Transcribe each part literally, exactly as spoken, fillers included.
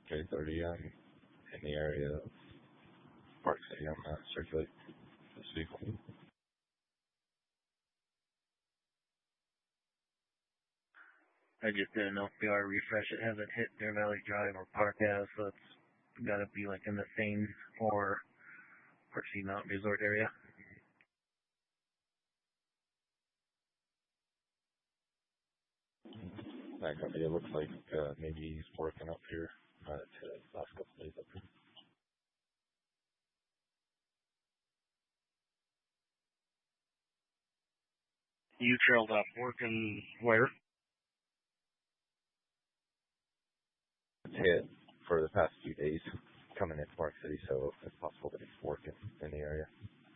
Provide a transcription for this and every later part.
J thirty um, in the area of Park City on that circulate this vehicle. I just didn't know if the R refresh it hasn't hit Deer Valley Drive or Park Ave, so it's got to be like in the same or Park City Mountain Resort area. That company, it looks like uh, maybe he's working up here uh, to the last couple days up here. You trailed up working where? It's hit for the past few days coming into Park City, so it's possible that he's working in the area.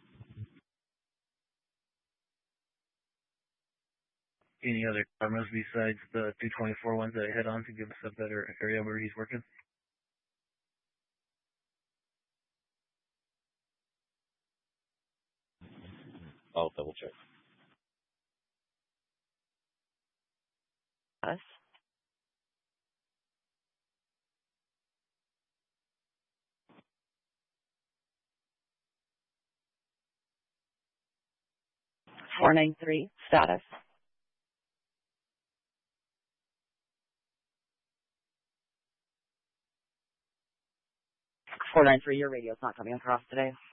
Any other cameras besides the two twenty-four ones that I hit on to give us a better area where he's working? I'll double check. Us. four nine three, status. four nine three, your radio's not coming across today.